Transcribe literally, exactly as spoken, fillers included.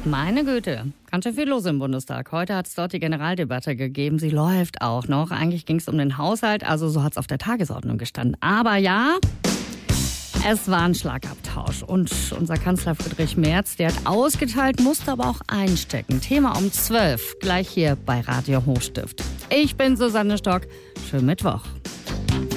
Meine Güte, ganz schön viel los im Bundestag. Heute hat es dort die Generaldebatte gegeben. Sie läuft auch noch. Eigentlich ging es um den Haushalt, also so hat es auf der Tagesordnung gestanden. Aber ja, es war ein Schlagabtausch. Und unser Kanzler Friedrich Merz, der hat ausgeteilt, musste aber auch einstecken. Thema um zwölf, gleich hier bei Radio Hochstift. Ich bin Susanne Stock. Schönen Mittwoch.